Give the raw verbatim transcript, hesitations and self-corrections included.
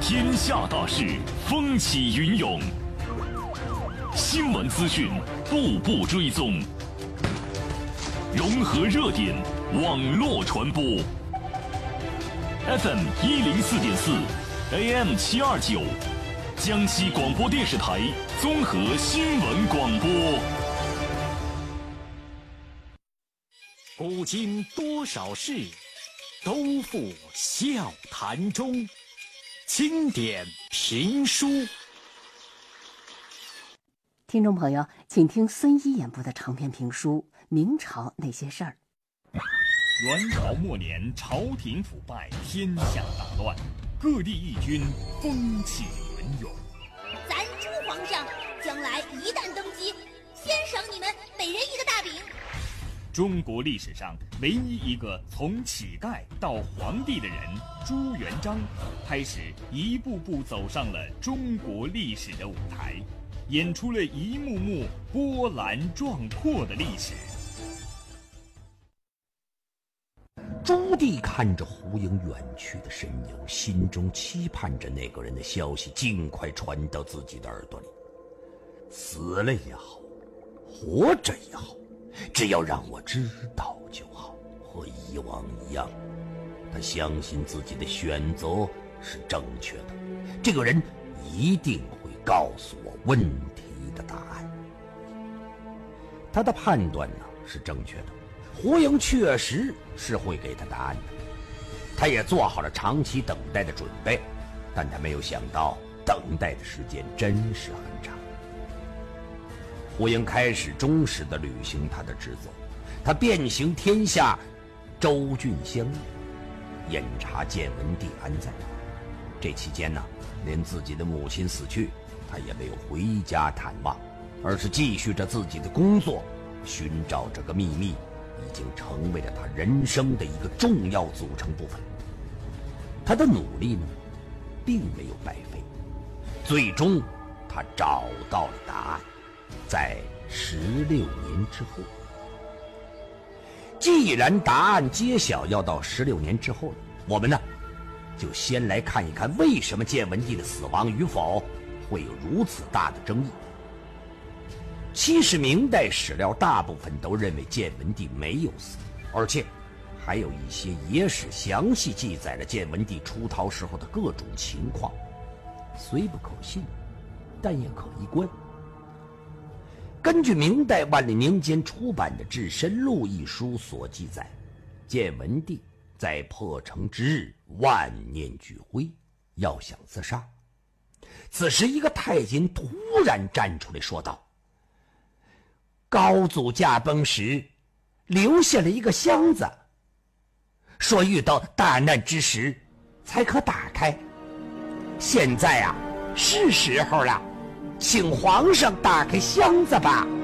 天下大事，风起云涌，新闻资讯步步追踪，融合热点，网络传播。F M 一零四点四 ，A M 七二九，江西广播电视台综合新闻广播。 古今多少事，都付笑谈中。经典评书。 听众朋友，请听孙一演播的长篇评书《明朝那些事儿》。 元朝末年，朝廷腐败，天下大乱，各地义军风起云涌。 咱朱皇上将来一旦登基，先赏你们每人一个大饼。 中国历史上唯一一个从乞丐到皇帝的人朱元璋，开始一步步走上了中国历史的舞台，演出了一幕幕波澜壮阔的历史。 朱棣看着胡营远去的身影，心中期盼着那个人的消息尽快传到自己的耳朵里。死了也好，活着也好，只要让我知道就好，和以往一样。他相信自己的选择是正确的，这个人一定会告诉我问题的答案。他的判断呢是正确的，胡营确实是会给他答案的，他也做好了长期等待的准备，但他没有想到等待的时间真是很长。胡营开始忠实地履行他的职责，他遍行天下，州郡相应，严查建文帝安在。这期间呢，连自己的母亲死去，他也没有回家探望，而是继续着自己的工作，寻找这个秘密已经成为了他人生的一个重要组成部分。他的努力呢，并没有白费，最终他找到了答案。在十六年之后，既然答案揭晓要到十六年之后了，我们呢，就先来看一看为什么建文帝的死亡与否会有如此大的争议。其实明代史料大部分都认为建文帝没有死，而且还有一些野史详细记载了建文帝出逃时候的各种情况，虽不可信，但也可一观。根据明代万历年间出版的《至申录》一书所记载，建文帝在破城之日万念俱灰，要想自杀。此时一个太监突然站出来说道：高祖驾崩时留下了一个箱子，说遇到大难之时才可打开，现在啊是时候了，请皇上打开箱子吧。